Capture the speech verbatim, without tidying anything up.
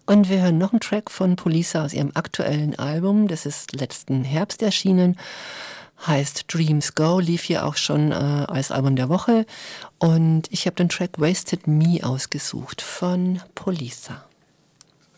Und wir hören noch einen Track von Police aus ihrem aktuellen Album, das ist letzten Herbst erschienen, heißt Dreams Go, lief hier auch schon äh, als Album der Woche. Und ich habe den Track Wasted Me ausgesucht von Police.